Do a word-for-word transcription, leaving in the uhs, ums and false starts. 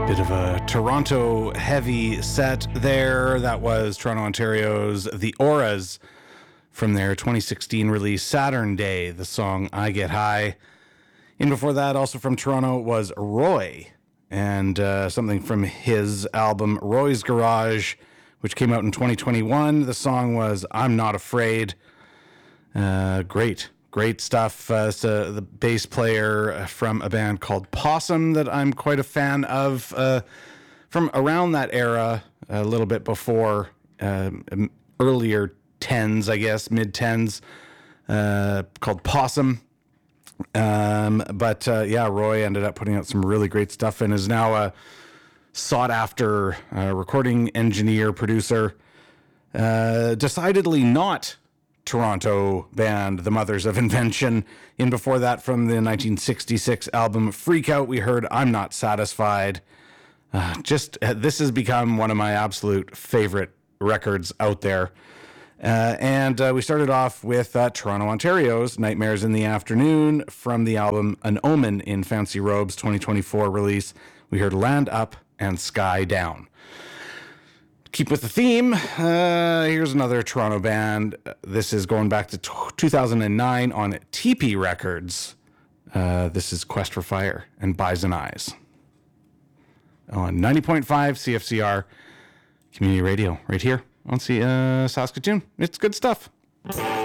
Bit of a Toronto heavy set there. That was Toronto, Ontario's The Auras from their twenty sixteen release Saturn Day, the song I Get High. And before that, also from Toronto, was Roy, and uh, something from his album Roy's Garage, which came out in twenty twenty-one. The song was I'm Not Afraid. Uh, great, great stuff. Uh, so the bass player from a band called Possum that I'm quite a fan of, uh, from around that era, a little bit before, uh, earlier tens, I guess, mid tens, uh, called Possum. Um, but uh, yeah, Roy ended up putting out some really great stuff and is now a sought after uh, recording engineer, producer. Uh, decidedly not Toronto band, The Mothers of Invention. In before that, from the nineteen sixty-six album Freak Out, we heard I'm Not Satisfied. Uh, just, uh, this has become one of my absolute favorite records out there. Uh, and uh, we started off with uh, Toronto, Ontario's Nightmares in the Afternoon from the album An Omen in Fancy Robes twenty twenty-four release. We heard Land Up and Sky Down. Keep with the theme. Uh, here's another Toronto band. This is going back to t- two thousand nine on T P Records. Uh, this is Quest for Fire and Bison Eyes on ninety point five C F C R Community Radio right here on C- uh, Saskatoon. It's good stuff.